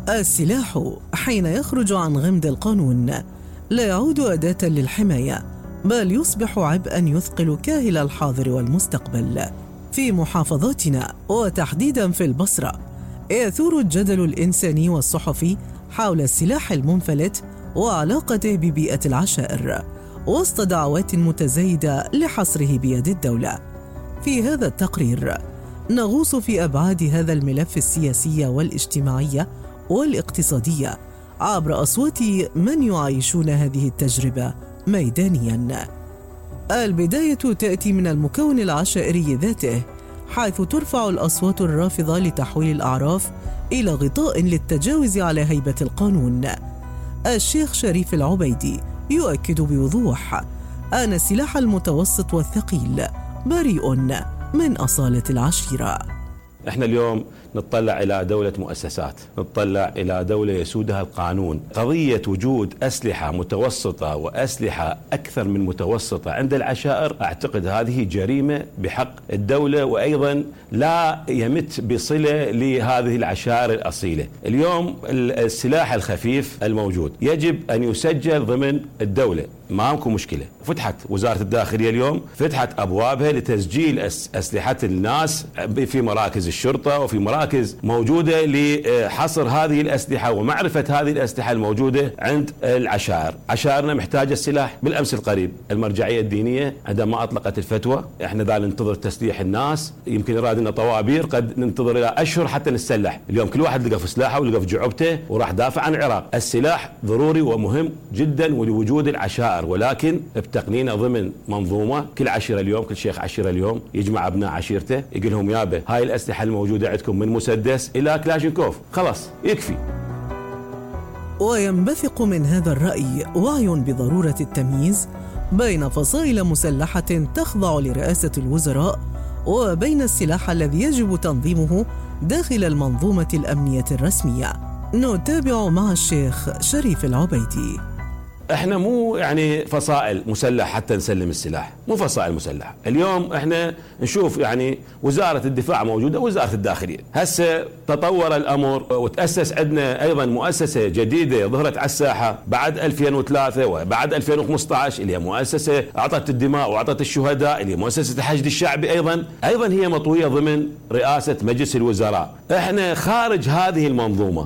السلاح حين يخرج عن غمد القانون لا يعود أداة للحماية، بل يصبح عبئاً يثقل كاهل الحاضر والمستقبل. في محافظاتنا وتحديداً في البصرة يثور الجدل الإنساني والصحفي حول السلاح المنفلت وعلاقته ببيئة العشائر، وسط دعوات متزايدة لحصره بيد الدولة. في هذا التقرير نغوص في أبعاد هذا الملف السياسي والاجتماعي والاقتصادية عبر أصوات من يعيشون هذه التجربة ميدانياً. البداية تأتي من المكون العشائري ذاته، حيث ترفع الأصوات الرافضة لتحويل الأعراف إلى غطاء للتجاوز على هيبة القانون. الشيخ شريف العبيدي يؤكد بوضوح أن السلاح المتوسط والثقيل بريء من أصالة العشيرة. احنا اليوم نطلع إلى دولة مؤسسات، نطلع إلى دولة يسودها القانون. قضية وجود أسلحة متوسطة وأسلحة أكثر من متوسطة عند العشائر أعتقد هذه جريمة بحق الدولة، وأيضا لا يمت بصلة لهذه العشائر الأصيلة. اليوم السلاح الخفيف الموجود يجب أن يسجل ضمن الدولة، ما ماكو مشكلة. فتحت وزارة الداخلية اليوم فتحت أبوابها لتسجيل أسلحة الناس في مراكز الشرطة وفي مراكز موجودة لحصر هذه الأسلحة ومعرفة هذه الأسلحة الموجودة عند العشائر. عشائرنا محتاجة السلاح. بالأمس القريب المرجعية الدينية عندما أطلقت الفتوى احنا ذا ننتظر تسليح الناس، يمكن يراد لنا طوابير، قد ننتظر إلى أشهر حتى نسلح. اليوم كل واحد لقى في سلاحه ولقى في جعبته وراح دافع عن العراق. السلاح ضروري ومهم جدا ولوجود العشائر، ولكن بتقنينه ضمن منظومة. كل عشيرة اليوم، كل شيخ عشيرة اليوم يجمع أبناء عشيرته يقول لهم يابا هاي الأسلحة الموجودة عندكم من مسدس إلى كلاشينكوف، خلاص يكفي. وينبثق من هذا الرأي وعي بضرورة التمييز بين فصائل مسلحة تخضع لرئاسة الوزراء وبين السلاح الذي يجب تنظيمه داخل المنظومة الأمنية الرسمية. نتابع مع الشيخ شريف العبيدي. احنا مو يعني فصائل مسلح حتى نسلم السلاح، مو فصائل مسلح. اليوم احنا نشوف يعني وزارة الدفاع موجودة، وزارة الداخلية. هسه تطور الامر وتأسس عندنا ايضا مؤسسة جديدة ظهرت على الساحة بعد 2003 وبعد 2015 اللي هي مؤسسة اعطت الدماء واعطت الشهداء، اللي هي مؤسسة الحشد الشعبي. ايضا هي مطوية ضمن رئاسة مجلس الوزراء. احنا خارج هذه المنظومة،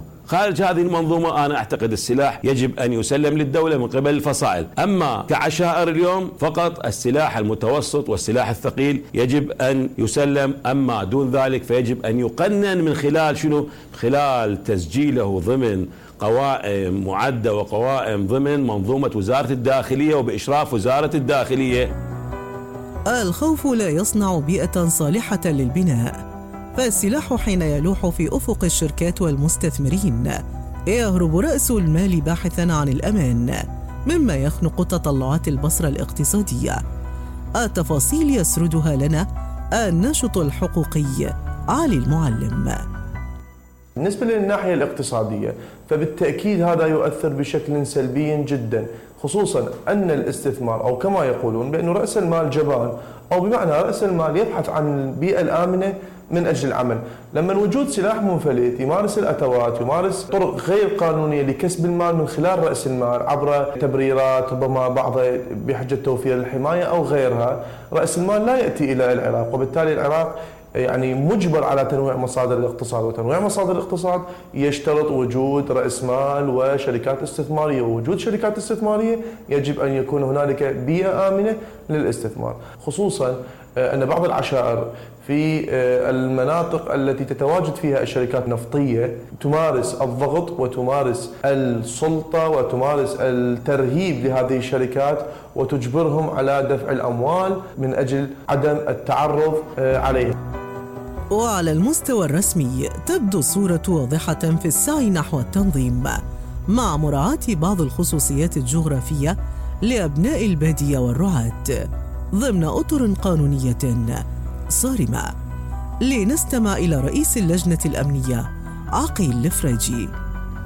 أنا أعتقد السلاح يجب أن يسلم للدولة من قبل الفصائل. أما كعشائر اليوم فقط السلاح المتوسط والسلاح الثقيل يجب أن يسلم، أما دون ذلك فيجب أن يقنن من خلال شنو؟ خلال تسجيله ضمن قوائم معدة وقوائم ضمن منظومة وزارة الداخلية وبإشراف وزارة الداخلية. الخوف لا يصنع بيئة صالحة للبناء، فالسلاح حين يلوح في أفق الشركات والمستثمرين يهرب رأس المال باحثاً عن الأمان، مما يخنق تطلعات البصرة الاقتصادية. التفاصيل يسردها لنا الناشط الحقوقي علي المعلم. بالنسبة للناحية الاقتصادية فبالتأكيد هذا يؤثر بشكل سلبي جدا، خصوصا أن الاستثمار أو كما يقولون بأنه رأس المال جبان، أو بمعنى رأس المال يبحث عن البيئة الآمنة من أجل العمل. لما وجود سلاح منفلت يمارس الأتوات، يمارس طرق غير قانونية لكسب المال من خلال رأس المال عبر تبريرات ربما بعضها بحجة توفير الحماية أو غيرها، رأس المال لا يأتي إلى العراق، وبالتالي العراق يعني مجبر على تنويع مصادر الاقتصاد، وتنويع مصادر الاقتصاد يشترط وجود رأس مال وشركات استثمارية، ووجود شركات استثمارية يجب أن يكون هنالك بيئة آمنة للاستثمار، خصوصا أن بعض العشائر في المناطق التي تتواجد فيها الشركات النفطية تمارس الضغط وتمارس السلطة وتمارس الترهيب لهذه الشركات وتجبرهم على دفع الأموال من أجل عدم التعرف عليها. وعلى المستوى الرسمي تبدو الصورة واضحة في السعي نحو التنظيم مع مراعاة بعض الخصوصيات الجغرافية لأبناء البادية والرعاة ضمن أطر قانونية صارمة. لنستمع إلى رئيس اللجنة الأمنية عقيل الفريجي.